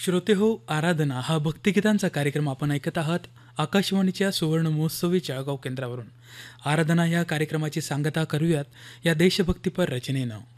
श्रोते हो, आराधना हा भक्तिगीतांचा कार्यक्रम आपण ऐकत आहात आकाशवाणीच्या सुवर्ण महोत्सवी जळगाव केंद्रावरून. आराधना या कार्यक्रमाची सांगता करूयात या देशभक्तीपर रचनेनं.